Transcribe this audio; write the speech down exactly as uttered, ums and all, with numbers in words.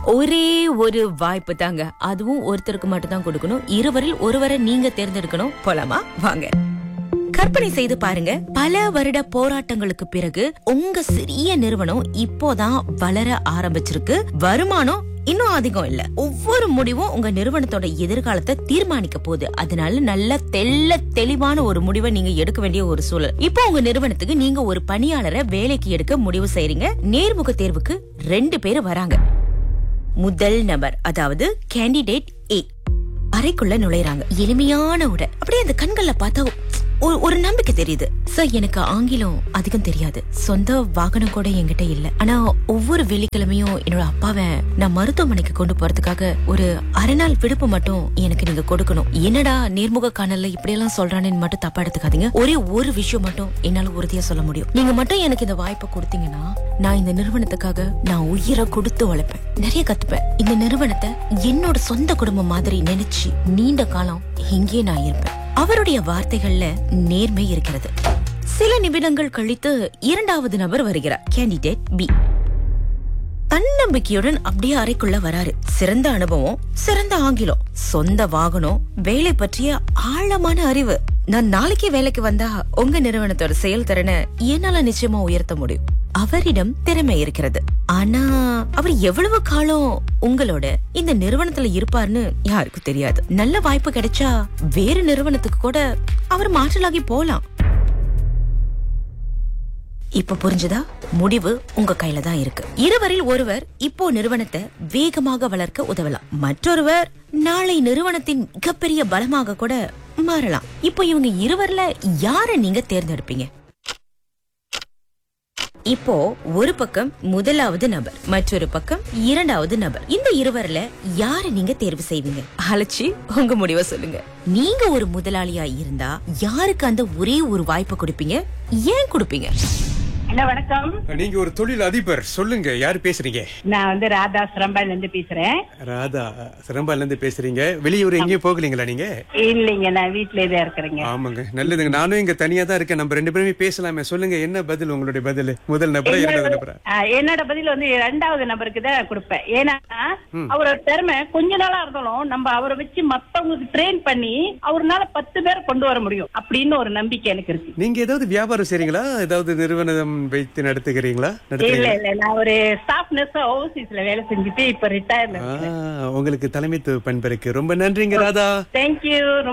ஒரே ஒரு வாய்ப்பு தாங்க, அதுவும் ஒருத்தருக்கு மட்டும் தான் கொடுக்கணும். இருவரில் ஒருவரை நீங்க தேர்ந்தெடுக்கணும். போலாமா? வாங்க. கற்பனை செய்து பாருங்க, பல வருட போராட்டங்களுக்கு பிறகு உங்க சிறிய நிறுவனம் இப்போதான் வளர ஆரம்பிச்சிருக்கு. வருமானம் இன்னும் அதிகம் இல்ல. ஒவ்வொரு முடிவும் உங்க நிறுவனத்தோட எதிர்காலத்தை தீர்மானிக்க போகுது. அதனால நல்ல தெள்ள தெளிவான ஒரு முடிவை நீங்க எடுக்க வேண்டிய ஒரு சூழல். இப்போ உங்க நிறுவனத்துக்கு நீங்க ஒரு பணியாளரை வேலைக்கு எடுக்க முடிவு செய்றீங்க. நேர்முக தேர்வுக்கு ரெண்டு பேரு வராங்க. முதல் நபர், அதாவது கேண்டிடேட் ஏ, அறைக்குள்ள நுழையறாங்க. எளிமையான உடை, அப்படியே அந்த கண்கள்ல பார்த்தா ஒரு ஒரு நம்பிக்கை தெரியுது. சார், எனக்கு ஆங்கிலம் அதிகம் தெரியாது, சொந்த வாகனம் கூட என்கிட்ட இல்ல. ஆனா ஒவ்வொரு வெள்ளிக்கிழமையும் என்னோட அப்பாவை நான் மருத்துவமனைக்கு கொண்டு போறதுக்காக ஒரு அரை நாள் விடுப்பு மட்டும் எனக்கு நீங்க கொடுக்கணும். என்னடா நேர்முக காணல இப்படி எல்லாம் சொல்றானேன்னு மட்டும் தப்பா எடுத்துக்காதீங்க. ஒரே ஒரு விஷயம் மட்டும் என்னால உறுதியா சொல்ல முடியும். நீங்க மட்டும் எனக்கு இந்த வாய்ப்பை கொடுத்தீங்கன்னா நான் இந்த நிறுவனத்துக்காக நான் உயிரை கொடுத்து உழைப்பேன், நிறைய கத்துப்பேன். இந்த நிறுவனத்தை என்னோட சொந்த குடும்பம் மாதிரி நினைச்சு நீண்ட காலம் இங்கே நான் இருப்பேன். அவருடைய வார்த்தைகள்ல நேர்மை இருக்கிறது. சில நிமிடங்கள் கழித்து இரண்டாவது நபர் வருகிறார், கேண்டிடேட் பி. தன்னம்பிக்கையுடன் அப்படியே அறைக்குள்ள வராரு. சிறந்த அனுபவம், சிறந்த ஆங்கிலம், சொந்த வாகனம், வேலை பற்றிய ஆழமான அறிவு. நான் நாளைக்கே வேலைக்கு வந்தா உங்க நிறுவனத்தோட செயல்திறனை என்னால நிச்சயமா உயர்த்த முடியும். அவரிடம் திறமை இருக்கிறது. ஆனா அவர் எவ்வளவு காலம் உங்களோட இந்த நிறுவனத்துல இருப்பார்னு யாருக்கும் தெரியாது. நல்ல வாய்ப்பு கிடைச்சா வேறு நிறுவனத்துக்கு கூட அவர் மாற்றலாகி போலாம். இப்ப புரிஞ்சுதா? முடிவு உங்க கையில தான் இருக்கு. இருவரில் ஒருவர் இப்போ நிறுவனத்தை வேகமாக வளர்க்க உதவலாம். மற்றொருவர் நாளை நிறுவனத்தின் மிகப்பெரிய பலமாக கூட மாறலாம். இப்போ இவங்க இருவர்ல யார நீங்க தேர்ந்தெடுப்பீங்க? இப்போ ஒரு பக்கம் முதலாவது நபர், மற்றொரு பக்கம் இரண்டாவது நபர். இந்த இருவர்ல யார நீங்க தேர்வு செய்வீங்க? அழைச்சி உங்க முடிவை சொல்லுங்க. நீங்க ஒரு முதலாளியா இருந்தா யாருக்கு அந்த ஒரே ஒரு வாய்ப்பு கொடுப்பீங்க? ஏன் கொடுப்பீங்க? ஹலோ, வணக்கம். நீங்க ஒரு தொழில் அதிபர், சொல்லுங்க, யாரு பேசுறீங்க? நான் வந்து ராதா சிரம்பால இருந்து பேசுறேன். ராதா சிரம்பால இருந்து பேசுறீங்க. வெளியூர் எங்கேயும் போகலீங்களா நீங்க? இல்லைங்க, நான் வீட்லயே தான் இருக்கிறேங்க. ஆமாங்க, நல்லதுங்க. நானும் இங்க தனியா தான் இருக்கேன். நம்ம ரெண்டு பேருமே பேசலாமே. சொல்லுங்க, என்ன பதில் உங்களுடைய பதில்? முதல் நபரா, இரண்டாவது நபரா? என்னோட பதில் வந்து இரண்டாவது நபருக்கு தான் கொடுப்பேன். ஏன்னா அவரோட திறமை கொஞ்ச நாளா இருந்தாலும் நம்ம அவரை வச்சு மத்தவங்களுக்கு ட்ரெயின் பண்ணி அவர்னால பத்து பேர் கொண்டு வர முடியும் அப்படின்னு ஒரு நம்பிக்கை எனக்கு இருக்கு. நீங்க ஏதாவது வியாபாரம் செய்றீங்களா? ஏதாவது நிறுவனம் வைத்து நடத்துகிறீங்களா? இல்ல இல்ல, நான் ஒரு ஸ்டாஃப் நர்ஸ் ஓவர்சீஸ்ல வேலை செஞ்சுட்டு இப்ப ரிட்டையர்மெண்ட். உங்களுக்கு தலைமைத்துவ பண்பு இருக்கு. ரொம்ப நன்றிங்க ராதா. தேங்க்யூ.